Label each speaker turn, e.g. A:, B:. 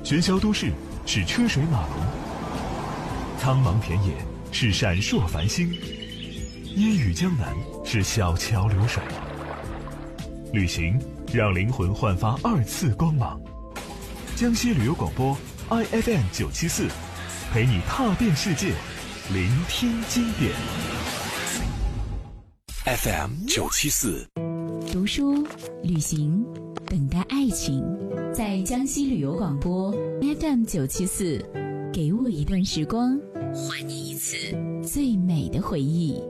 A: 喧嚣都市是车水马龙，苍茫田野是闪烁繁星，烟雨江南是小桥流水。旅行让灵魂焕发2次光芒。江西旅游广播 IFM 974，陪你踏遍世界，聆听经典。
B: FM 974，
C: 读书、旅行、等待爱情，在江西旅游广播 FM 974，给我一段时光，还你一次最美的回忆。